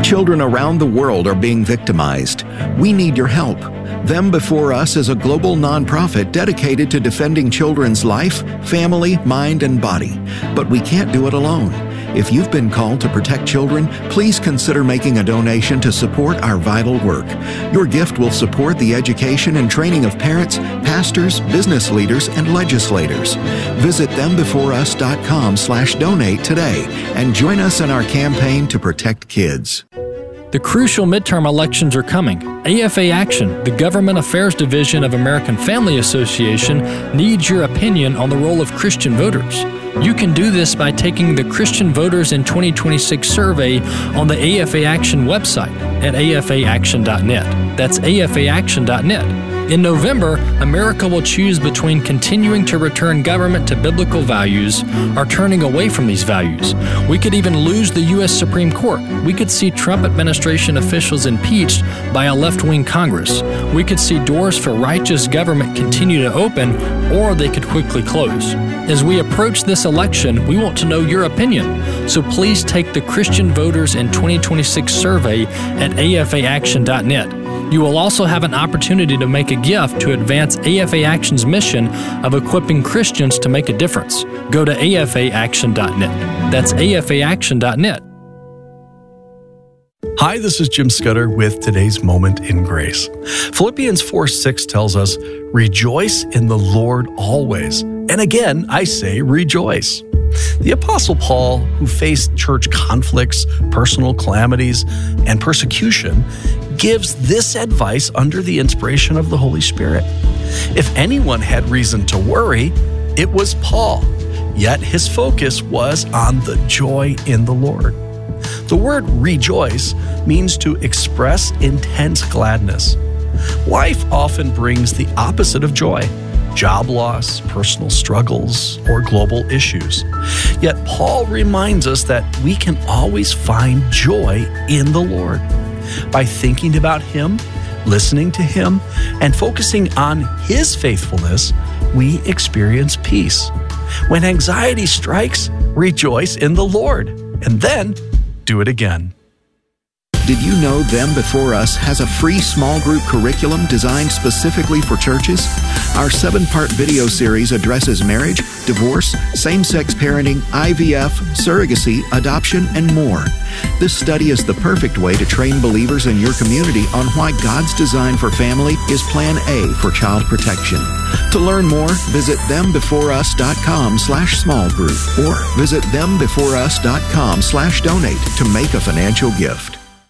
Children around the world are being victimized. We need your help. Them Before Us is a global nonprofit dedicated to defending children's life, family, mind, and body. But we can't do it alone. If you've been called to protect children, please consider making a donation to support our vital work. Your gift will support the education and training of parents, pastors, business leaders, and legislators. Visit thembeforeus.com/donate today and join us in our campaign to protect kids. The crucial midterm elections are coming. AFA Action, the Government Affairs Division of American Family Association, needs your opinion on the role of Christian voters. You can do this by taking the Christian Voters in 2026 survey on the AFA Action website at afaaction.net. That's afaaction.net. In November, America will choose between continuing to return government to biblical values or turning away from these values. We could even lose the U.S. Supreme Court. We could see Trump administration officials impeached by a left-wing Congress. We could see doors for righteous government continue to open, or they could quickly close. As we approach this election, we want to know your opinion. So please take the Christian Voters in 2026 survey at afaaction.net. You will also have an opportunity to make a gift to advance AFA Action's mission of equipping Christians to make a difference. Go to afaaction.net. That's afaaction.net. Hi, this is Jim Scudder with today's Moment in Grace. Philippians 4:6 tells us, "Rejoice in the Lord always." And again, I say rejoice. The Apostle Paul, who faced church conflicts, personal calamities, and persecution, gives this advice under the inspiration of the Holy Spirit. If anyone had reason to worry, it was Paul, yet his focus was on the joy in the Lord. The word rejoice means to express intense gladness. Life often brings the opposite of joy: job loss, personal struggles, or global issues. Yet Paul reminds us that we can always find joy in the Lord. By thinking about Him, listening to Him, and focusing on His faithfulness, we experience peace. When anxiety strikes, rejoice in the Lord, and then do it again. Did you know Them Before Us has a free small group curriculum designed specifically for churches? Our 7-part video series addresses marriage, divorce, same-sex parenting, IVF, surrogacy, adoption, and more. This study is the perfect way to train believers in your community on why God's design for family is Plan A for child protection. To learn more, visit thembeforeus.com/small group or visit thembeforeus.com/donate to make a financial gift.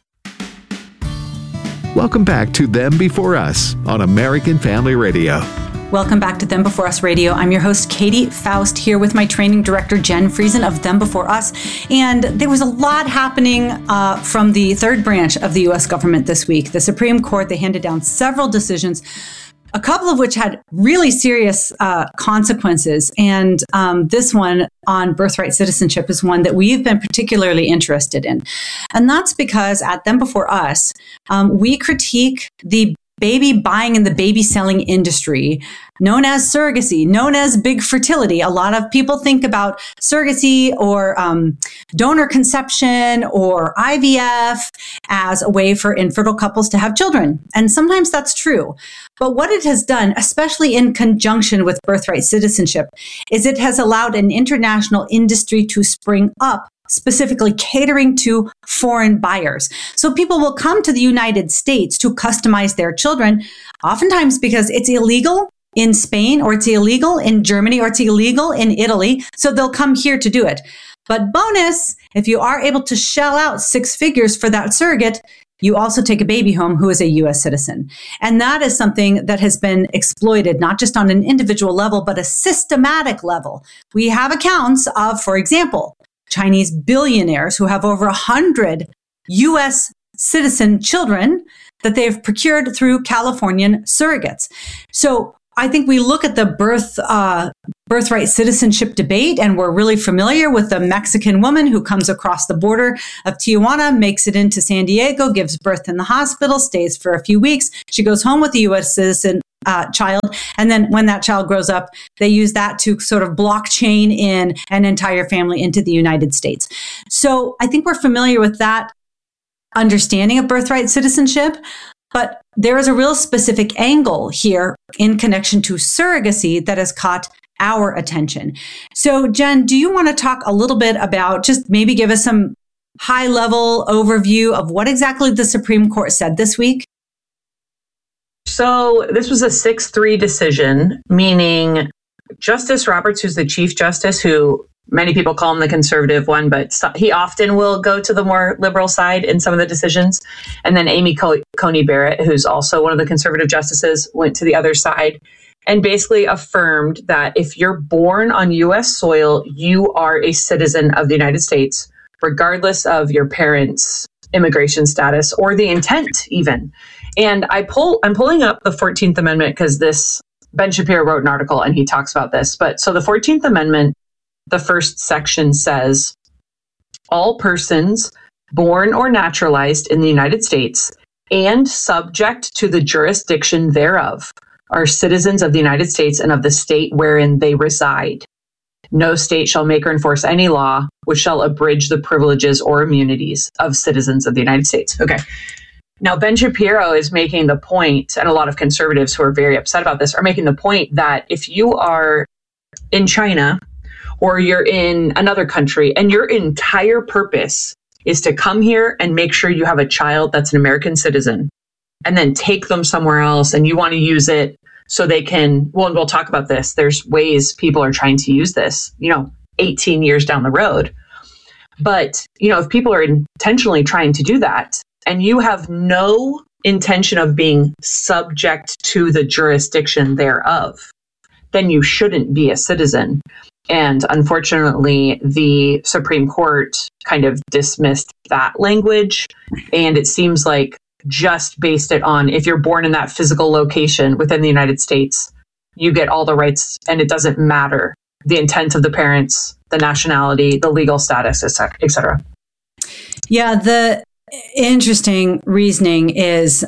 Welcome back to Them Before Us on American Family Radio. Welcome back to Them Before Us Radio. I'm your host, Katie Faust, here with my training director, Jen Friesen of Them Before Us. And there was a lot happening from the third branch of the U.S. government this week. The Supreme Court, they handed down several decisions, a couple of which had really serious consequences. And this one on birthright citizenship is one that we've been particularly interested in. And that's because at Them Before Us, we critique the baby buying and the baby selling industry, known as surrogacy, known as big fertility. A lot of people think about surrogacy or donor conception or IVF as a way for infertile couples to have children. And sometimes that's true. But what it has done, especially in conjunction with birthright citizenship, is it has allowed an international industry to spring up, specifically catering to foreign buyers. So people will come to the United States to customize their children, oftentimes because it's illegal in Spain, or it's illegal in Germany, or it's illegal in Italy. So they'll come here to do it. But bonus, if you are able to shell out 6 figures for that surrogate, you also take a baby home who is a U.S. citizen. And that is something that has been exploited, not just on an individual level, but a systematic level. We have accounts of, for example, Chinese billionaires who have over 100 U.S. citizen children that they've procured through Californian surrogates. So I think we look at the birthright citizenship debate, and we're really familiar with the Mexican woman who comes across the border of Tijuana, makes it into San Diego, gives birth in the hospital, stays for a few weeks. She goes home with a U.S. citizen child. And then when that child grows up, they use that to sort of blockchain in an entire family into the United States. So I think we're familiar with that understanding of birthright citizenship, but there is a real specific angle here in connection to surrogacy that has caught our attention. So, Jen, do you want to talk a little bit about, just maybe give us some high-level overview of what exactly the Supreme Court said this week? So this was a 6-3 decision, meaning Justice Roberts, who's the Chief Justice, who many people call him the conservative one, but he often will go to the more liberal side in some of the decisions. And then Amy Coney Barrett, who's also one of the conservative justices, went to the other side and basically affirmed that if you're born on U.S. soil, you are a citizen of the United States, regardless of your parents' immigration status or the intent even. And I'm pulling up the 14th Amendment because Ben Shapiro wrote an article and he talks about this. But so the 14th Amendment, the first section says, all persons born or naturalized in the United States and subject to the jurisdiction thereof are citizens of the United States and of the state wherein they reside. No state shall make or enforce any law which shall abridge the privileges or immunities of citizens of the United States. Okay. Now, Ben Shapiro is making the point, and a lot of conservatives who are very upset about this are making the point that if you are in China or you're in another country and your entire purpose is to come here and make sure you have a child that's an American citizen and then take them somewhere else and you want to use it so they can, well, we'll talk about this. There's ways people are trying to use this, 18 years down the road. But, if people are intentionally trying to do that and you have no intention of being subject to the jurisdiction thereof, then you shouldn't be a citizen. And unfortunately, the Supreme Court kind of dismissed that language. And it seems like just based it on if you're born in that physical location within the United States, you get all the rights and it doesn't matter the intent of the parents, the nationality, the legal status, et cetera. Yeah, the interesting reasoning is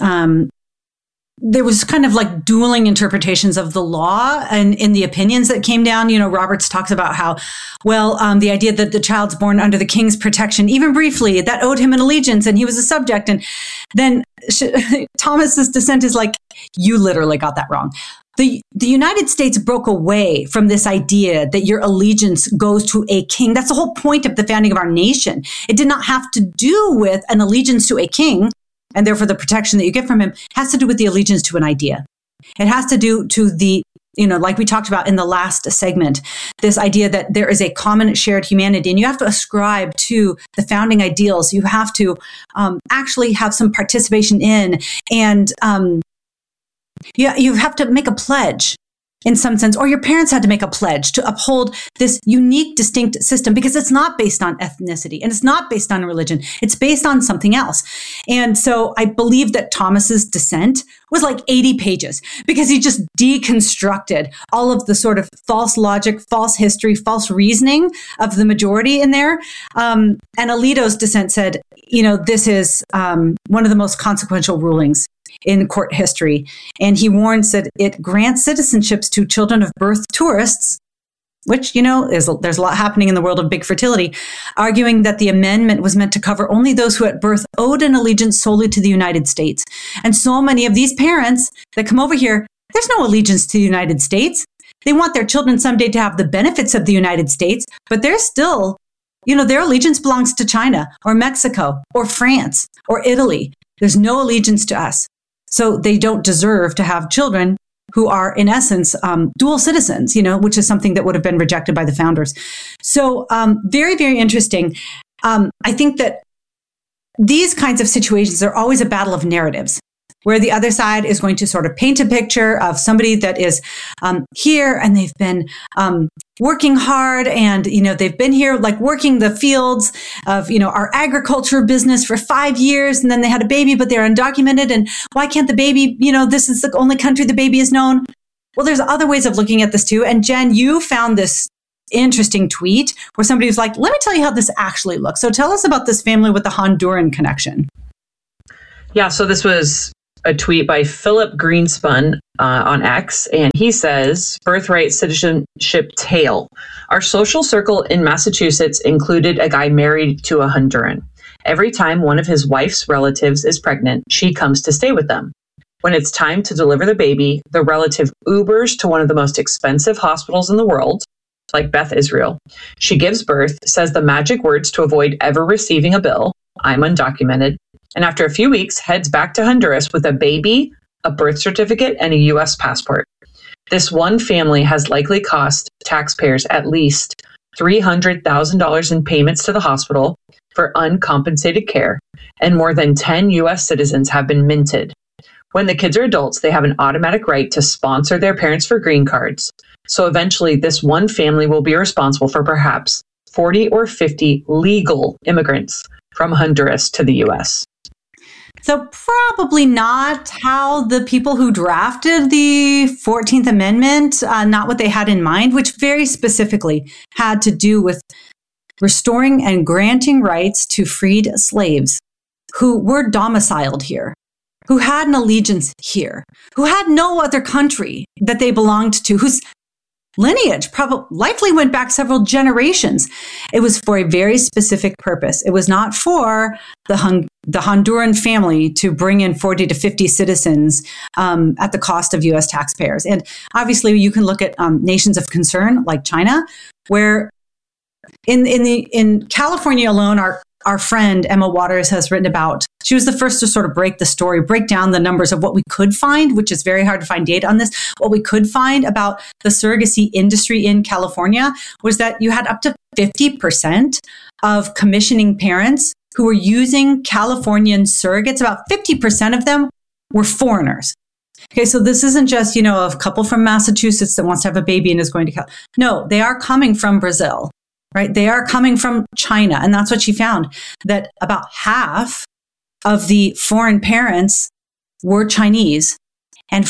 there was kind of like dueling interpretations of the law and in the opinions that came down. Roberts talks about how, the idea that the child's born under the king's protection, even briefly, that owed him an allegiance and he was a subject. And then Thomas's dissent is like, you literally got that wrong. The United States broke away from this idea that your allegiance goes to a king. That's the whole point of the founding of our nation. It did not have to do with an allegiance to a king, and therefore the protection that you get from him has to do with the allegiance to an idea. It has to do to the, like we talked about in the last segment, this idea that there is a common shared humanity, and you have to ascribe to the founding ideals. You have to actually have some participation in, and you have to make a pledge in some sense, or your parents had to make a pledge to uphold this unique, distinct system, because it's not based on ethnicity and it's not based on religion. It's based on something else. And so I believe that Thomas's dissent was like 80 pages because he just deconstructed all of the sort of false logic, false history, false reasoning of the majority in there. And Alito's dissent said, this is one of the most consequential rulings in court history. And he warns that it grants citizenships to children of birth tourists, which, there's a lot happening in the world of big fertility, arguing that the amendment was meant to cover only those who at birth owed an allegiance solely to the United States. And so many of these parents that come over here, there's no allegiance to the United States. They want their children someday to have the benefits of the United States, but they're still, their allegiance belongs to China or Mexico or France or Italy. There's no allegiance to us. So they don't deserve to have children who are, in essence, dual citizens, which is something that would have been rejected by the founders. So very, very interesting. I think that these kinds of situations are always a battle of narratives, where the other side is going to sort of paint a picture of somebody that is here and they've been working hard and, they've been here like working the fields of, our agriculture business for 5 years, and then they had a baby, but they're undocumented. And why can't the baby, this is the only country the baby is known? Well, there's other ways of looking at this too. And Jen, you found this interesting tweet where somebody was like, let me tell you how this actually looks. So tell us about this family with the Honduran connection. Yeah, so this was a tweet by Philip Greenspun on X, and he says, birthright citizenship tale. Our social circle in Massachusetts included a guy married to a Honduran. Every time one of his wife's relatives is pregnant, she comes to stay with them. When it's time to deliver the baby, the relative Ubers to one of the most expensive hospitals in the world, like Beth Israel. She gives birth, says the magic words to avoid ever receiving a bill, I'm undocumented, and after a few weeks heads back to Honduras with a baby, a birth certificate, and a U.S. passport. This one family has likely cost taxpayers at least $300,000 in payments to the hospital for uncompensated care, and more than 10 U.S. citizens have been minted. When the kids are adults, they have an automatic right to sponsor their parents for green cards. So eventually, this one family will be responsible for perhaps 40 or 50 legal immigrants from Honduras to the U.S. So probably not how the people who drafted the 14th Amendment, not what they had in mind, which very specifically had to do with restoring and granting rights to freed slaves who were domiciled here, who had an allegiance here, who had no other country that they belonged to, whose lineage likely went back several generations. It was for a very specific purpose. It was not for the Honduran family to bring in 40 to 50 citizens at the cost of U.S. taxpayers. And obviously, you can look at nations of concern like China, where in California alone, our friend Emma Waters has written about. She was the first to sort of break down the numbers of what we could find, which is very hard to find data on this. What we could find about the surrogacy industry in California was that you had up to 50% of commissioning parents who were using Californian surrogates. About 50% of them were foreigners. Okay, so this isn't just, a couple from Massachusetts that wants to have a baby and is going to California. No, they are coming from Brazil. Right? They are coming from China. And that's what she found, that about half of the foreign parents were Chinese, and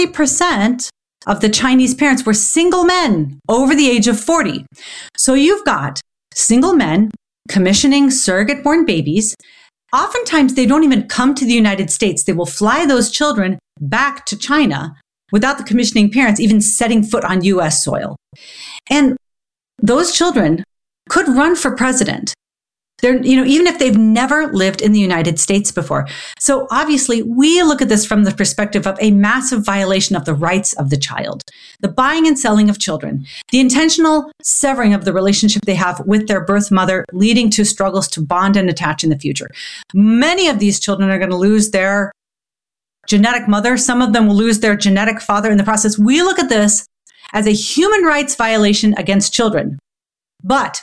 40% of the Chinese parents were single men over the age of 40. So you've got single men commissioning surrogate-born babies. Oftentimes, they don't even come to the United States. They will fly those children back to China without the commissioning parents even setting foot on U.S. soil. And those children could run for president. They're, even if they've never lived in the United States before. So obviously, we look at this from the perspective of a massive violation of the rights of the child, the buying and selling of children, the intentional severing of the relationship they have with their birth mother, leading to struggles to bond and attach in the future. Many of these children are going to lose their genetic mother. Some of them will lose their genetic father in the process. We look at this as a human rights violation against children. But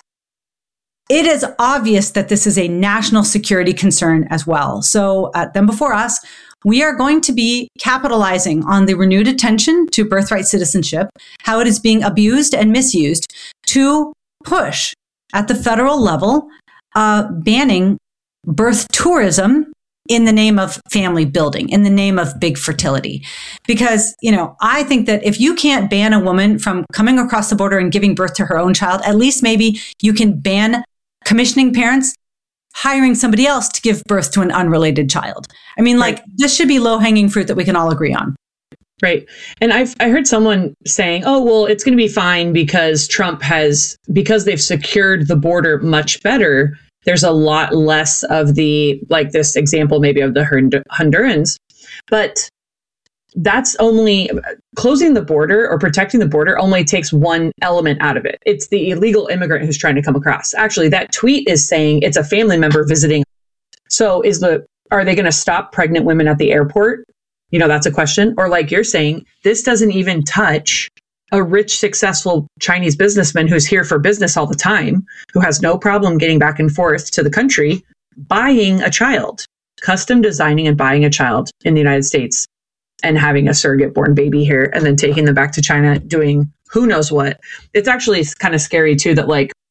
it is obvious that this is a national security concern as well. So at Them Before Us, we are going to be capitalizing on the renewed attention to birthright citizenship, how it is being abused and misused, to push at the federal level, banning birth tourism in the name of family building, in the name of big fertility. Because, I think that if you can't ban a woman from coming across the border and giving birth to her own child, at least maybe you can ban commissioning parents hiring somebody else to give birth to an unrelated child. I mean, right. This should be low-hanging fruit that we can all agree on. Right. And I heard someone saying, oh, well, it's going to be fine because because they've secured the border much better, there's a lot less of this example maybe of the Hondurans. But that's only closing the border or protecting the border only takes one element out of it. It's the illegal immigrant who's trying to come across. Actually, that tweet is saying it's a family member visiting. So are they going to stop pregnant women at the airport? That's a question. Or like you're saying, this doesn't even touch a rich, successful Chinese businessman who's here for business all the time, who has no problem getting back and forth to the country, buying a child, custom designing and buying a child in the United States, and having a surrogate born baby here and then taking them back to China doing who knows what. It's actually kind of scary too that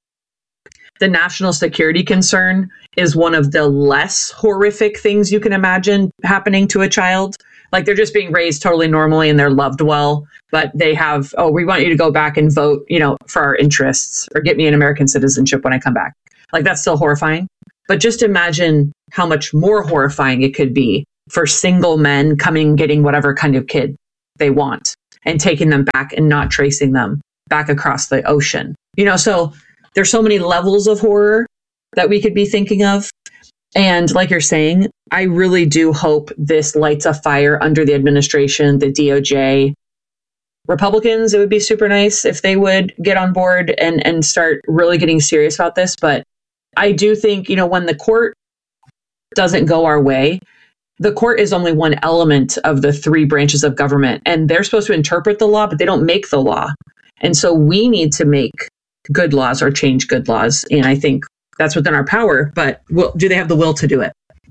the national security concern is one of the less horrific things you can imagine happening to a child. They're just being raised totally normally and they're loved well, but they have, we want you to go back and vote, for our interests or get me an American citizenship when I come back. That's still horrifying. But just imagine how much more horrifying it could be for single men coming, getting whatever kind of kid they want and taking them back and not tracing them back across the ocean. So there's so many levels of horror that we could be thinking of. And like you're saying, I really do hope this lights a fire under the administration, the DOJ. Republicans, it would be super nice if they would get on board and start really getting serious about this. But I do think, when the court doesn't go our way, the court is only one element of the three branches of government, and they're supposed to interpret the law, but they don't make the law. And so we need to make good laws or change good laws. And I think that's within our power, but do they have the will to do it?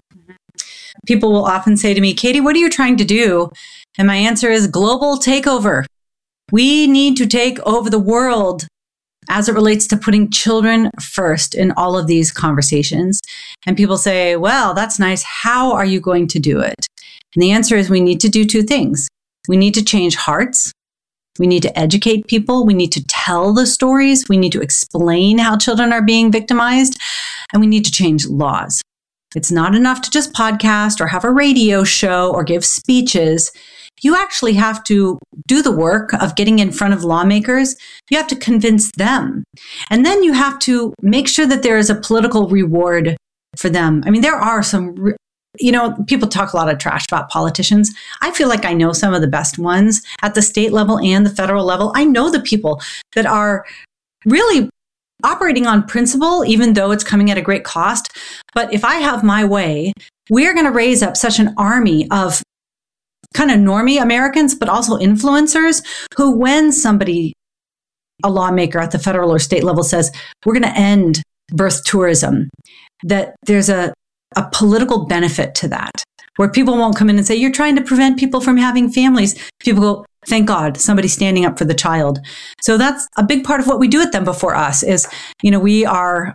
People will often say to me, Katie, what are you trying to do? And my answer is global takeover. We need to take over the world as it relates to putting children first in all of these conversations. And people say, well, that's nice. How are you going to do it? And the answer is we need to do two things. We need to change hearts. We need to educate people. We need to tell the stories. We need to explain how children are being victimized. And we need to change laws. It's not enough to just podcast or have a radio show or give speeches. You actually have to do the work of getting in front of lawmakers. You have to convince them. And then you have to make sure that there is a political reward for them. I mean, there are some, people talk a lot of trash about politicians. I feel like I know some of the best ones at the state level and the federal level. I know the people that are really operating on principle, even though it's coming at a great cost. But if I have my way, we're going to raise up such an army of kind of normie Americans, but also influencers who, when somebody, a lawmaker at the federal or state level says, we're going to end birth tourism, that there's a political benefit to that, where people won't come in and say, you're trying to prevent people from having families. People go, thank God, somebody's standing up for the child. So that's a big part of what we do at Them Before Us is, we are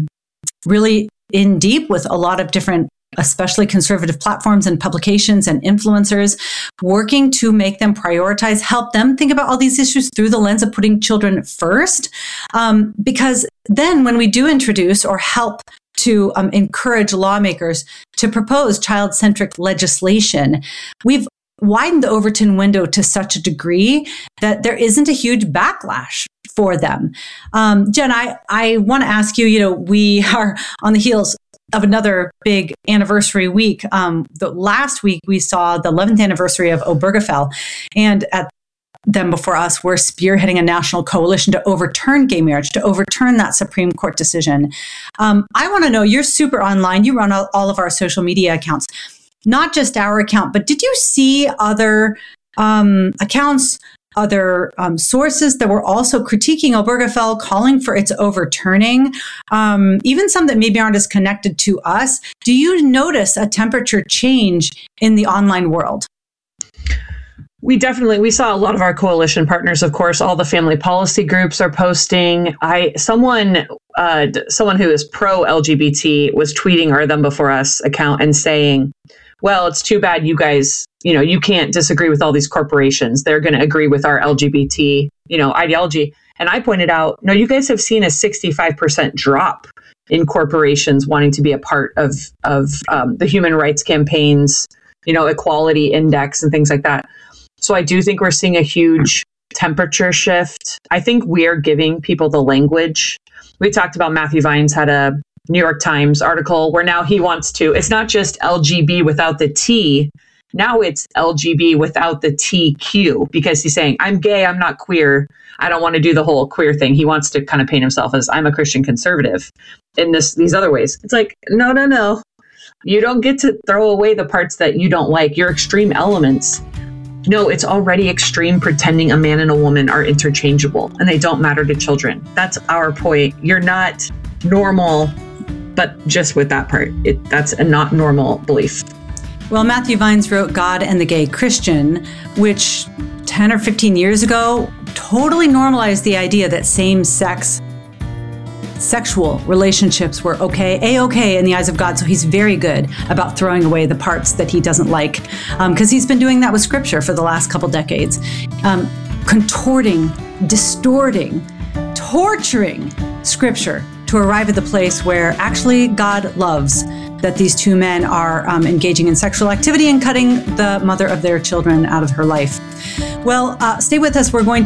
really in deep with a lot of different, especially conservative platforms and publications and influencers, working to make them prioritize, help them think about all these issues through the lens of putting children first. Because then when we do introduce or help to encourage lawmakers to propose child-centric legislation, we've widened the Overton window to such a degree that there isn't a huge backlash for them. Jen, I want to ask you, we are on the heels of another big anniversary week. The last week we saw the 11th anniversary of Obergefell, and at Them Before Us, we're spearheading a national coalition to overturn gay marriage, to overturn that Supreme Court decision. I want to know, you're super online, you run all of our social media accounts, not just our account, but did you see other accounts, other sources that were also critiquing Obergefell, calling for its overturning, even some that maybe aren't as connected to us? Do you notice a temperature change in the online world? We saw a lot of our coalition partners, of course, all the family policy groups are posting. Someone who is pro-LGBT was tweeting our Them Before Us account and saying, well, it's too bad you guys, you can't disagree with all these corporations. They're going to agree with our LGBT, ideology. And I pointed out, no, you guys have seen a 65% drop in corporations wanting to be a part of the human rights campaigns, equality index and things like that. So I do think we're seeing a huge temperature shift. I think we're giving people the language. We talked about Matthew Vines had a New York Times article where now he wants to, it's not just LGB without the T. Now it's LGB without the TQ, because he's saying, I'm gay, I'm not queer. I don't want to do the whole queer thing. He wants to kind of paint himself as I'm a Christian conservative in these other ways. It's like, no. You don't get to throw away the parts that you don't like, your extreme elements. No, it's already extreme pretending a man and a woman are interchangeable and they don't matter to children. That's our point. You're not normal, but just with that part, that's a not normal belief. Well, Matthew Vines wrote God and the Gay Christian, which 10 or 15 years ago totally normalized the idea that same-sex sexual relationships were A-okay in the eyes of God. So he's very good about throwing away the parts that he doesn't like, because he's been doing that with Scripture for the last couple decades, contorting, distorting, torturing Scripture to arrive at the place where actually God loves that these two men are engaging in sexual activity and cutting the mother of their children out of her life. Well, stay with us. We're going